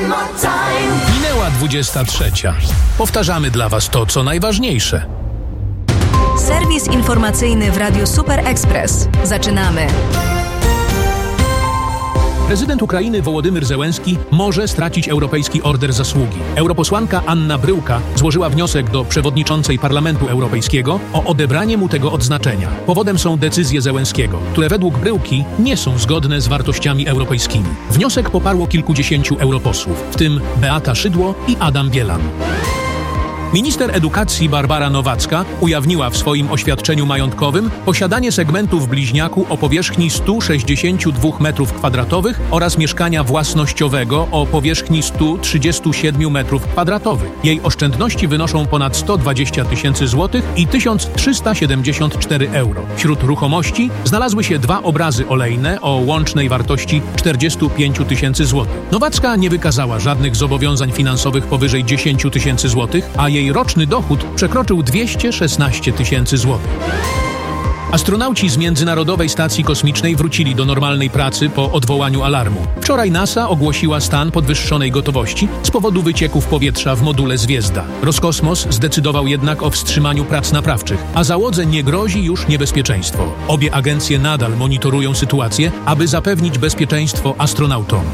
Minęła 23. Powtarzamy dla Was to, co najważniejsze. Serwis informacyjny w Radiu Super Express. Zaczynamy. Prezydent Ukrainy Wołodymyr Zełenski może stracić Europejski Order Zasługi. Europosłanka Anna Bryłka złożyła wniosek do przewodniczącej Parlamentu Europejskiego o odebranie mu tego odznaczenia. Powodem są decyzje Zełenskiego, które według Bryłki nie są zgodne z wartościami europejskimi. Wniosek poparło kilkudziesięciu europosłów, w tym Beata Szydło i Adam Bielan. Minister edukacji Barbara Nowacka ujawniła w swoim oświadczeniu majątkowym posiadanie segmentu w Bliźniaku o powierzchni 162 m2 oraz mieszkania własnościowego o powierzchni 137 m2. Jej oszczędności wynoszą ponad 120 000 złotych i 1374 euro. Wśród ruchomości znalazły się 2 obrazy olejne o łącznej wartości 45 000 złotych. Nowacka nie wykazała żadnych zobowiązań finansowych powyżej 10 000 złotych, a jej roczny dochód przekroczył 216 000 złotych. Astronauci z Międzynarodowej Stacji Kosmicznej wrócili do normalnej pracy po odwołaniu alarmu. Wczoraj NASA ogłosiła stan podwyższonej gotowości z powodu wycieków powietrza w module Zwiezda. Roskosmos zdecydował jednak o wstrzymaniu prac naprawczych, a załodze nie grozi już niebezpieczeństwo. Obie agencje nadal monitorują sytuację, aby zapewnić bezpieczeństwo astronautom.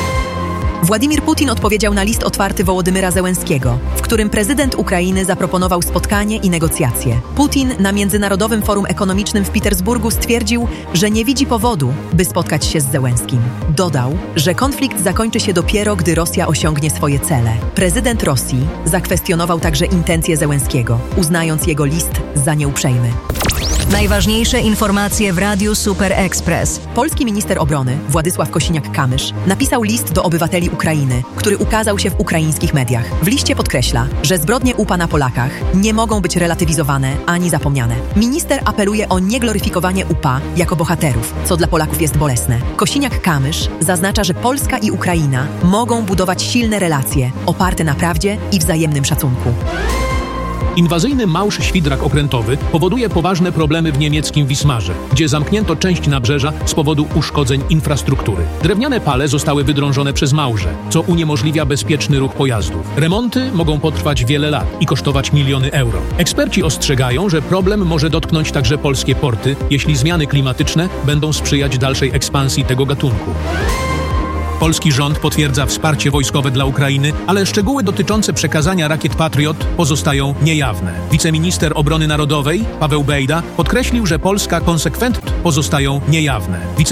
Władimir Putin odpowiedział na list otwarty Wołodymyra Zełenskiego, w którym prezydent Ukrainy zaproponował spotkanie i negocjacje. Putin na Międzynarodowym Forum Ekonomicznym w Petersburgu stwierdził, że nie widzi powodu, by spotkać się z Zełenskim. Dodał, że konflikt zakończy się dopiero, gdy Rosja osiągnie swoje cele. Prezydent Rosji zakwestionował także intencje Zełenskiego, uznając jego list za nieuprzejmy. Najważniejsze informacje w Radiu Super Express. Polski minister obrony Władysław Kosiniak-Kamysz napisał list do obywateli Ukrainy, który ukazał się w ukraińskich mediach. W liście podkreśla, że zbrodnie UPA na Polakach nie mogą być relatywizowane ani zapomniane. Minister apeluje o niegloryfikowanie UPA jako bohaterów, co dla Polaków jest bolesne. Kosiniak-Kamysz zaznacza, że Polska i Ukraina mogą budować silne relacje oparte na prawdzie i wzajemnym szacunku. Inwazyjny małż-świdrak okrętowy powoduje poważne problemy w niemieckim Wismarze, gdzie zamknięto część nabrzeża z powodu uszkodzeń infrastruktury. Drewniane pale zostały wydrążone przez małże, co uniemożliwia bezpieczny ruch pojazdów. Remonty mogą potrwać wiele lat i kosztować miliony euro. Eksperci ostrzegają, że problem może dotknąć także polskie porty, jeśli zmiany klimatyczne będą sprzyjać dalszej ekspansji tego gatunku. Polski rząd potwierdza wsparcie wojskowe dla Ukrainy, ale szczegóły dotyczące przekazania rakiet Patriot pozostają niejawne. Wiceminister Obrony Narodowej Paweł Bejda podkreślił, że Polska konsekwentnie pozostają niejawne.